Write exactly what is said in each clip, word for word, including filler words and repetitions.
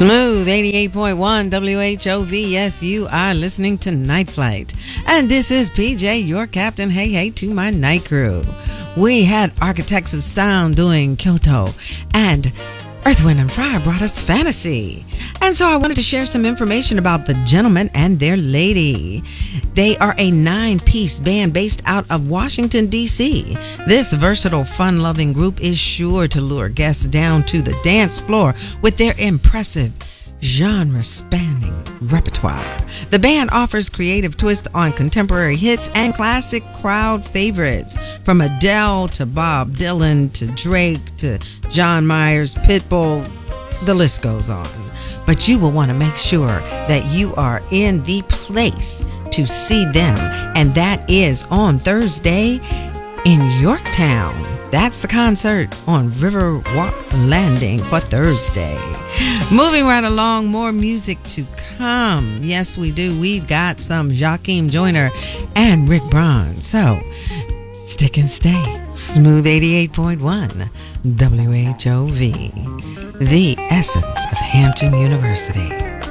Smooth eighty-eight point one W H O V. Yes, you are listening to Night Flight. And this is P J, your captain. Hey, hey to my night crew. We had Architects of Sound doing Kyoto, and Earth, Wind and Fire brought us Fantasy. And so I wanted to share some information about the gentleman and their lady. They are a nine-piece band based out of Washington, D C. This versatile, fun-loving group is sure to lure guests down to the dance floor with their impressive, genre-spanning repertoire. The band offers creative twists on contemporary hits and classic crowd favorites, from Adele to Bob Dylan to Drake to John Myers, Pitbull, the list goes on. But you will want to make sure that you are in the place to see them, and that is on Thursday in Yorktown. That's the concert on Riverwalk Landing for Thursday. Moving right along, more music to come. Yes, we do. We've got some Joaquin Joyner and Rick Braun. So, stick and stay. Smooth eighty-eight point one W H O V. The essence of Hampton University.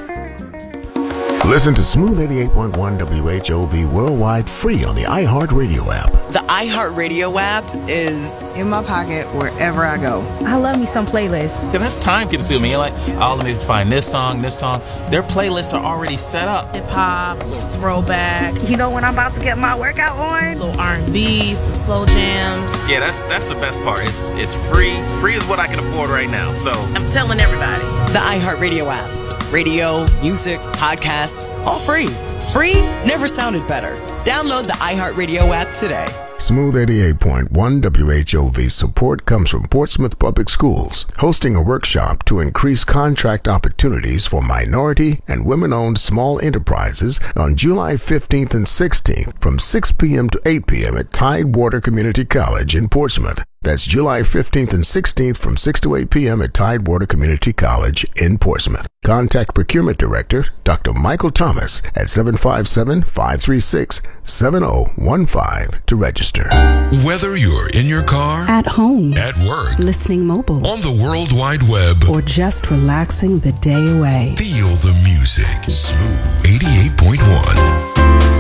Listen to Smooth eighty-eight point one W H O V worldwide free on the iHeartRadio app. The iHeartRadio app is in my pocket wherever I go. I love me some playlists. Yeah, that's time consuming. You're like, oh, let me find this song, this song. Their playlists are already set up. Hip hop, a little throwback. You know when I'm about to get my workout on? A little R and B, some slow jams. Yeah, that's that's the best part. It's it's free. Free is what I can afford right now. So I'm telling everybody. The iHeartRadio app. Radio, music, podcasts, all free. Free never sounded better. Download the iHeartRadio app today. Smooth eighty-eight point one W H O V support comes from Portsmouth Public Schools, hosting a workshop to increase contract opportunities for minority and women-owned small enterprises on July fifteenth and sixteenth from six p.m. to eight p.m. at Tidewater Community College in Portsmouth. That's July fifteenth and sixteenth from six to eight p.m. at Tidewater Community College in Portsmouth. Contact Procurement Director Doctor Michael Thomas at seven five seven, five three six, seven zero one five to register. Whether you're in your car, at home, at work, listening mobile, on the World Wide Web, or just relaxing the day away, feel the music. Smooth eighty-eight point one.